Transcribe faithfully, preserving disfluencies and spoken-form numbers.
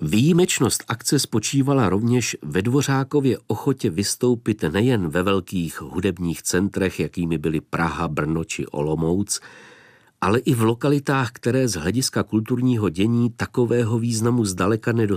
Výjimečnost akce spočívala rovněž ve Dvořákově ochotě vystoupit nejen ve velkých hudebních centrech, jakými byly Praha, Brno či Olomouc, ale i v lokalitách, které z hlediska kulturního dění takového významu zdaleka nedosahovaly.